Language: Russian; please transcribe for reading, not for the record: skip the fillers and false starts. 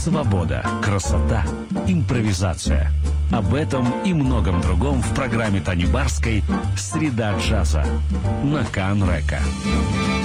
свобода, красота, импровизация. Об этом и многом другом в программе Тани Барской «Среда джаза» на Канн-Река.